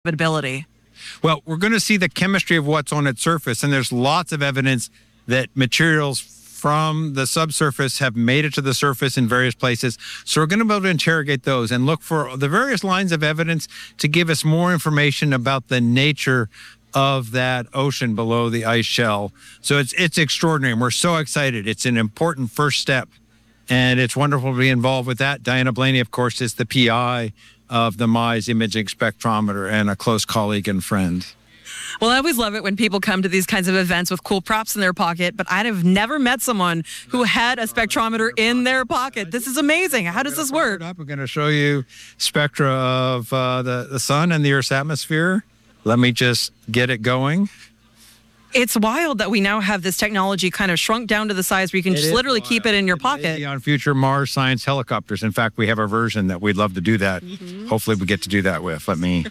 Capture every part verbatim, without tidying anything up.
habitability? Well, we're going to see the chemistry of what's on its surface, and there's lots of evidence that materials from the subsurface have made it to the surface in various places. So we're going to be able to interrogate those and look for the various lines of evidence to give us more information about the nature of that ocean below the ice shell. So it's it's extraordinary, and we're so excited. It's an important first step, and it's wonderful to be involved with that. Diana Blaney, of course, is the P I of the MISE imaging spectrometer and a close colleague and friend. Well, I always love it when people come to these kinds of events with cool props in their pocket, but I'd have never met someone who had a spectrometer in their pocket. This is amazing. How does this work? We're going to show you spectra of uh, the, the sun and the Earth's atmosphere. Let me just get it going. It's wild that we now have this technology kind of shrunk down to the size where you can It just literally wild. keep it in your It may pocket. be on future Mars science helicopters. In fact, we have a version that we'd love to do that. Mm-hmm. Hopefully we get to do that with. Let me.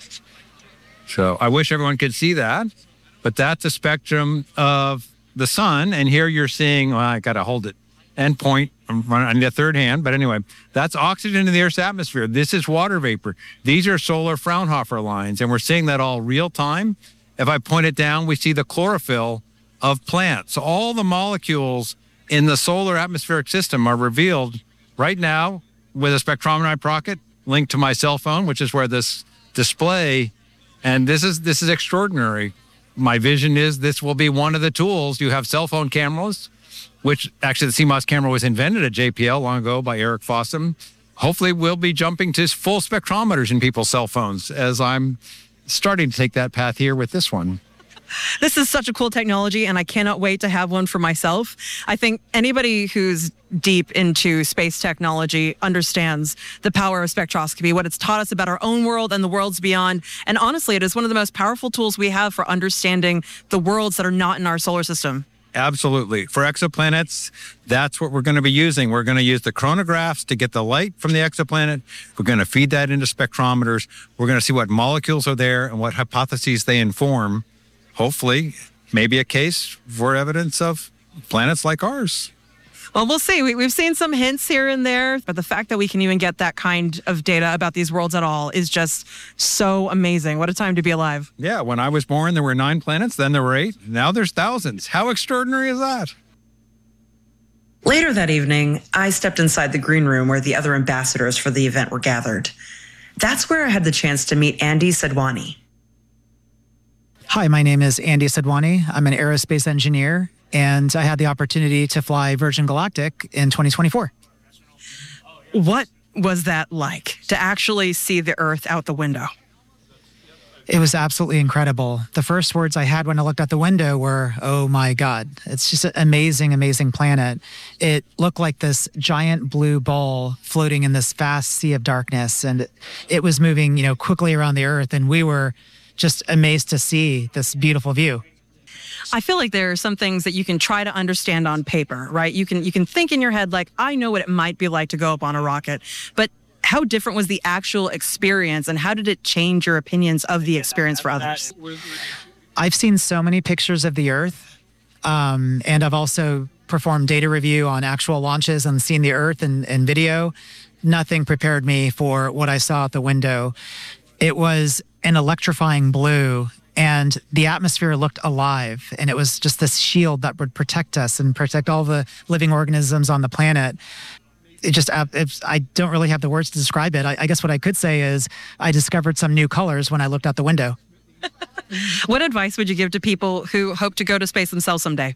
So I wish everyone could see that, but that's a spectrum of the sun. And here you're seeing, well, I got to hold it and point. I'm running on the third hand. But anyway, that's oxygen in the Earth's atmosphere. This is water vapor. These are solar Fraunhofer lines, and we're seeing that all real time. If I point it down, we see the chlorophyll of plants. So all the molecules in the solar atmospheric system are revealed right now with a spectrometer in my pocket linked to my cell phone, which is where this display, and this is this is extraordinary. My vision is this will be one of the tools. You have cell phone cameras, which actually the C MOS camera was invented at J P L long ago by Eric Fossum. Hopefully we'll be jumping to full spectrometers in people's cell phones, as I'm starting to take that path here with this one. This is such a cool technology, and I cannot wait to have one for myself. I think anybody who's deep into space technology understands the power of spectroscopy, what it's taught us about our own world and the worlds beyond. And honestly, it is one of the most powerful tools we have for understanding the worlds that are not in our solar system. Absolutely. For exoplanets, that's what we're going to be using. We're going to use the chronographs to get the light from the exoplanet. We're going to feed that into spectrometers. We're going to see what molecules are there and what hypotheses they inform. Hopefully, maybe a case for evidence of planets like ours. Well, we'll see. We, we've seen some hints here and there, but the fact that we can even get that kind of data about these worlds at all is just so amazing. What a time to be alive. Yeah, when I was born, there were nine planets, then there were eight. Now there's thousands. How extraordinary is that? Later that evening, I stepped inside the green room where the other ambassadors for the event were gathered. That's where I had the chance to meet Andy Sedwani. Hi, my name is Andy Sedwani. I'm an aerospace engineer, and I had the opportunity to fly Virgin Galactic in twenty twenty-four. What was that like, to actually see the Earth out the window? It was absolutely incredible. The first words I had when I looked out the window were, oh my God, it's just an amazing, amazing planet. It looked like this giant blue ball floating in this vast sea of darkness, and it was moving, you know, quickly around the Earth, and we were just amazed to see this beautiful view. I feel like there are some things that you can try to understand on paper, right? You can you can think in your head, like, I know what it might be like to go up on a rocket, but how different was the actual experience, and how did it change your opinions of the experience for others? I've seen so many pictures of the Earth, um, and I've also performed data review on actual launches and seen the Earth in, in video. Nothing prepared me for what I saw out the window. It was an electrifying blue, and the atmosphere looked alive, and it was just this shield that would protect us and protect all the living organisms on the planet. It just, it's, I don't really have the words to describe it. I, I guess what I could say is I discovered some new colors when I looked out the window. What advice would you give to people who hope to go to space themselves someday?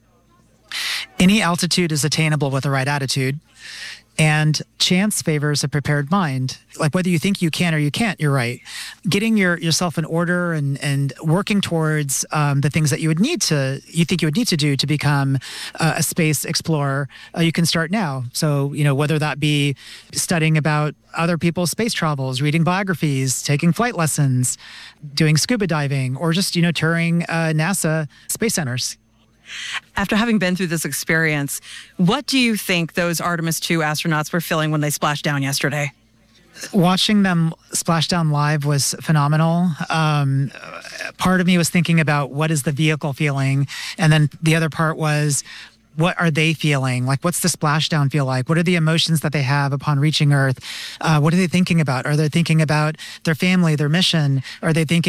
Any altitude is attainable with the right attitude. And chance favors a prepared mind. Like whether you think you can or you can't, you're right. Getting your yourself in order and and working towards um, the things that you would need to, you think you would need to do to become uh, a space explorer, uh, you can start now. So, you know, whether that be studying about other people's space travels, reading biographies, taking flight lessons, doing scuba diving, or just, you know, touring uh, NASA space centers. After having been through this experience, what do you think those Artemis two astronauts were feeling when they splashed down yesterday? Watching them splash down live was phenomenal. Um, part of me was thinking about what is the vehicle feeling? And then the other part was, what are they feeling? Like, what's the splashdown feel like? What are the emotions that they have upon reaching Earth? Uh, what are they thinking about? Are they thinking about their family, their mission? Are they thinking